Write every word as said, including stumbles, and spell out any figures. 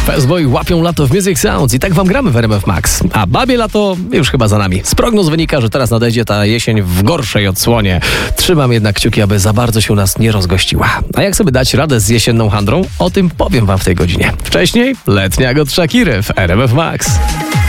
Fastboy łapią lato w Music Sounds i tak wam gramy w R M F Max. A babie lato już chyba za nami. Z prognoz wynika, że teraz nadejdzie ta jesień w gorszej odsłonie. Trzymam jednak kciuki, aby za bardzo się u nas nie rozgościła. A jak sobie dać radę z jesienną handrą? O tym powiem wam w tej godzinie. Wcześniej letnia go Shakiry w R M F Max.